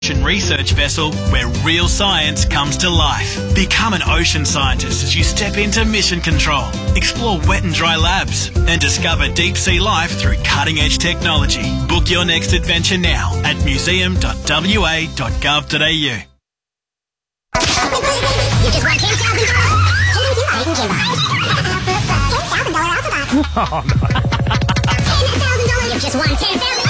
Ocean research vessel where real science comes to life. Become an ocean scientist as you step into mission control. Explore wet and dry labs and discover deep sea life through cutting-edge technology. Book your next adventure now at museum.wa.gov.au. You just won $10,000. You've just won $10,000.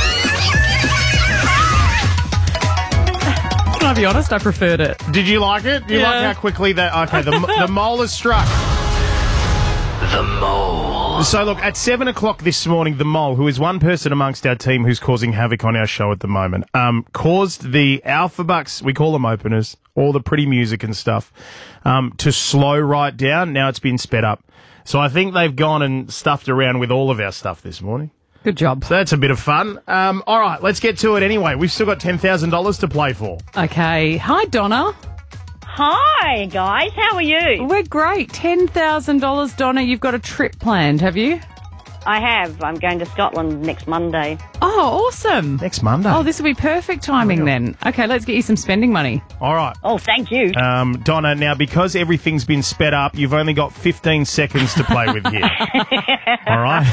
Can I be honest? I preferred it. Did you like it? Do you like how quickly that... Okay, the mole has struck. The Mole. So, look, at 7 o'clock this morning, the mole, who is one person amongst our team who's causing havoc on our show at the moment, caused the Alpha Bucks, we call them openers, all the pretty music and stuff, to slow right down. Now it's been sped up. So I think they've gone and stuffed around with all of our stuff this morning. Good job. So that's a bit of fun. All right, let's get to it anyway. We've still got $10,000 to play for. Okay. Hi, Donna. Hi, guys. How are you? We're great. $10,000, Donna. You've got a trip planned, have you? I have. I'm going to Scotland next Monday. Oh, awesome. Next Monday. Oh, this will be perfect timing then. Okay, let's get you some spending money. All right. Oh, thank you. Donna, now because everything's been sped up, you've only got 15 seconds to play with here. All right?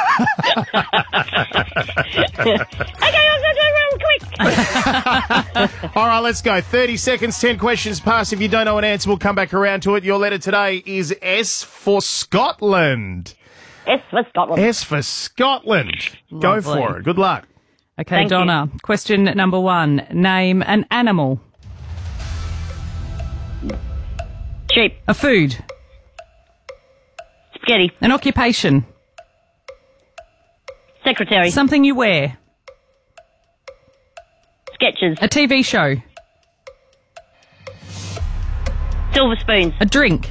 Okay, I'm going to do it real quick. All right, let's go. 30 seconds, 10 questions pass. If you don't know an answer, we'll come back around to it. Your letter today is S for Scotland. S for Scotland. S for Scotland. Go Lovely. for it. Good luck. Okay, Thank Donna. Question number 1. Name an animal. Sheep. A food. Spaghetti. An occupation. Secretary. Something you wear. Sketches. A TV show. Silver spoons. A drink.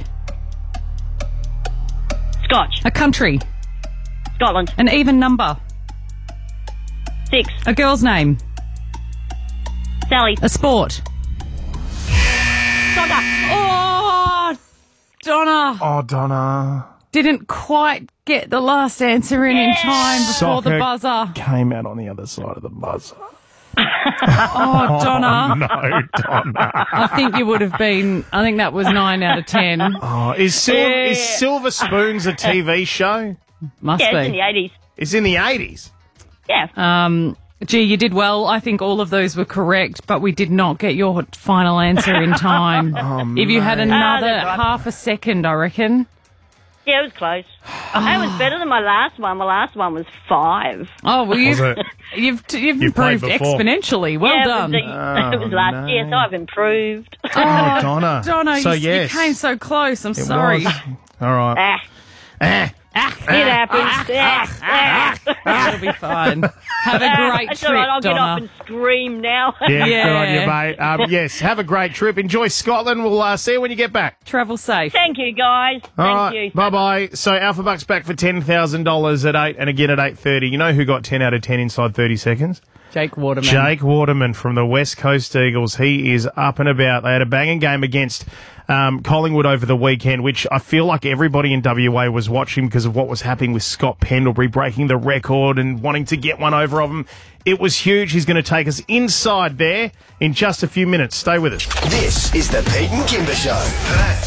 Scotch. A country. Scotland. An even number. 6. A girl's name. Sally. A sport. Soccer. Oh, Donna. Oh, Donna. Didn't quite get the last answer in time before the Soccer buzzer. came out on the other side of the buzzer. Oh, Donna. No, Donna. I think you would have been, I think that was 9 out of 10. Oh, is Silver Spoons a TV show? Must Yeah, be. it's in the 80s. It's in the 80s. Yeah. Gee, you did well. I think all of those were correct, but we did not get your final answer in time. If you had another that's right. half a second, I reckon. Yeah, it was close. That was better than my last one. My last one was 5. Oh, well, Was it? you've played improved before. exponentially. Well yeah, done. It was last year, so I've improved. Oh, Donna. Donna, so, you yes. came so close. I'm It sorry. was. All right. It happens. It'll be fine. Have a great That's trip, all right. I'll get Donna. up and scream now. Yeah, Yeah. good on you, mate. Yes, have a great trip. Enjoy Scotland. We'll see you when you get back. Travel safe. Thank you, guys. Thank you. Bye-bye. So Alpha Bucks back for $10,000 at 8 and again at 8:30. You know who got 10 out of 10 inside 30 seconds? Jake Waterman. Jake Waterman from the West Coast Eagles. He is up and about. They had a banging game against Collingwood over the weekend, which I feel like everybody in WA was watching because of what was happening with Scott Pendlebury breaking the record and wanting to get one over of him. It was huge. He's going to take us inside there in just a few minutes. Stay with us. This is the Pete and Kimber Show.